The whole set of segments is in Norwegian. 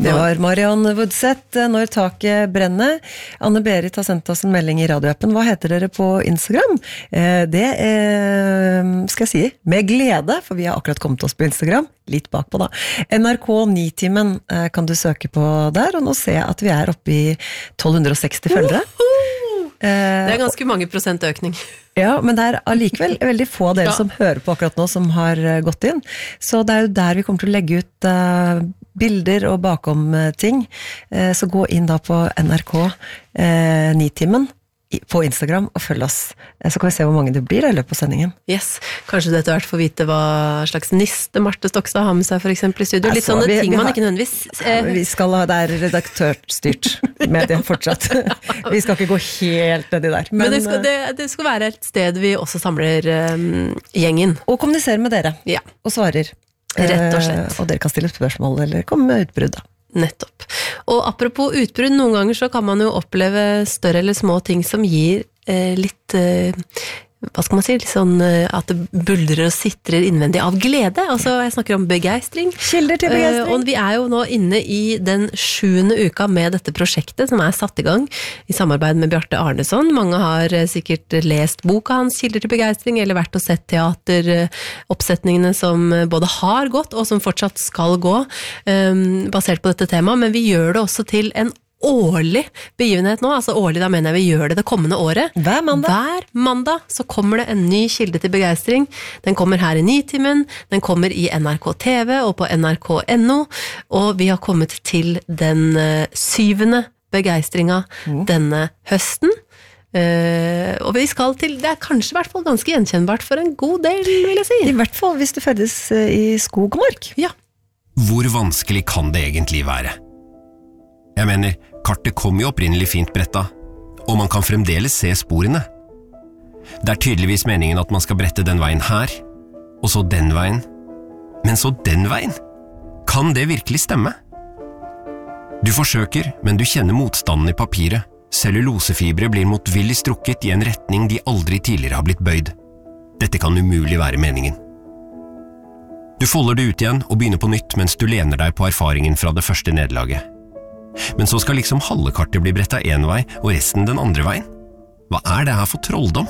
Det var Mariann Woodseth, Når taket brenner. Anne-Berit har sendt oss en melding i radioappen. Hva heter dere på Instagram? Det skal jeg si, med glede, for vi har akkurat kommet oss på Instagram. Litt bakpå da. NRK Nitimen kan du søke på der, og nå ser jeg at vi er oppe i 1260 følgere. Det ganske mange prosentøkning. Ja, men det allikevel veldig få av dere som hører på akkurat nå som har gått inn. Så det jo der vi kommer til å legge ut bilder og bakom ting. Så gå inn da på NRK Nitimen på Instagram og følg oss. Så kan vi se hvor mange det blir i løpet av sendingen. Yes, kanskje du etter hvert får vite hva slags niste Marte Stokstad har med seg for eksempel i studio. Litt sånne ting man ikke nødvendigvis... Vi skal ha, det redaktørstyrt medie fortsatt. Vi skal ikke gå helt nedi der. Men det skal være et sted vi også samler gjengen. Og kommuniserer med dere. Ja. Og svarer. Rett og slett. Og dere kan stille spørsmål eller komme med utbrudd da. Nettopp. Og apropos utbrudd, noen ganger så kan man jo oppleve større eller små ting som gir litt, hva skal man si, litt sånn at det buldrer og sitrer innvendig av glede. Altså, jeg snakker om begeistring. Kilder til begeistring. Og vi jo nå inne i den 7. uka med dette prosjektet som satt i gang i samarbeid med Bjarte Arneson. Mange har sikkert lest boka hans, Kilder til begeistring, eller vært og sett teateroppsetningene som både har gått og som fortsatt skal gå, basert på dette temaet, men vi gjør det også til en årlig begivenhet nå, altså årlig, da mener jeg vi gjør det kommende året. Hver mandag så kommer det en ny kilde til begeistring. Den kommer her i Nitimen, den kommer i NRK TV og på NRK.no, og vi har kommet til den 7. begeistringa denne høsten. Og vi skal til, det kanskje i hvert fall ganske gjenkjennbart for en god del, vil jeg si. I hvert fall hvis du ferdes i skog og mark. Ja. Hvor vanskelig kan det egentlig være? Jeg mener, kartet kom jo opprinnelig fint bretta, og man kan fremdeles se sporene. Det tydeligvis meningen at man skal brette den veien her, og så den veien, men så den veien. Kan det virkelig stemme? Du forsøker, men du kjenner motstanden i papiret. Cellulosefibre blir motvillig strukket i en retning de aldri tidligere har blitt bøyd. Dette kan umulig være meningen. Du folder det ut igjen og begynner på nytt mens du lener deg på erfaringen fra det første nederlaget. Men så skal liksom halve kartet bli brettet en vei og resten den andre veien. Hva det her for trolldom?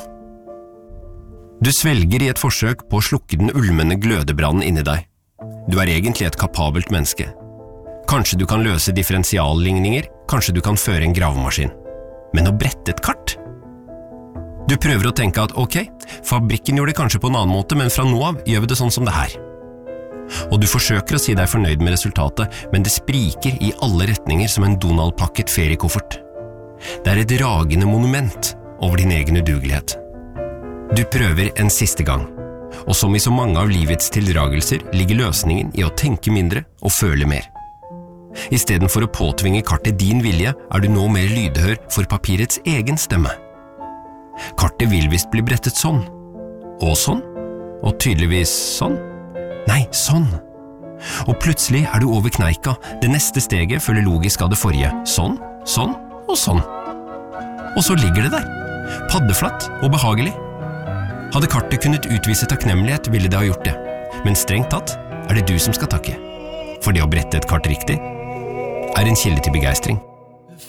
Du svelger i et forsøk på å slukke den ulmende glødebrannen inni deg. Du egentlig et kapabelt menneske. Kanskje du kan løse differensialligninger, kanskje du kan føre en gravemaskin. Men å brette et kart? Du prøver å tenke at ok, fabrikken gjorde det kanskje på en annen måte, men fra nå av gjør vi det sånn som det her. Og du forsøker å si deg fornøyd med resultatet, men det spriker i alle retninger som en Donald-pakket feriekoffert. Det et ragende monument over din egen udugelighet. Du prøver en siste gang, og som i så mange av livets tildragelser ligger løsningen i å tenke mindre og føle mer. I stedet for å påtvinge kartet din vilje, du nå mer lydhør for papirets egen stemme. Kartet vil visst bli brettet sånn, og sånn, og tydeligvis sånn. Nei, sånn. Og plutselig du over kneika. Det neste steget følger logisk av det forrige. Sånn, sånn og sånn. Og så ligger det der. Paddeflatt og behagelig. Hadde kartet kunnet utvise takknemlighet, ville det ha gjort det. Men strengt tatt det du som skal takke. For det å brette et kart riktig en kilde til begeistring.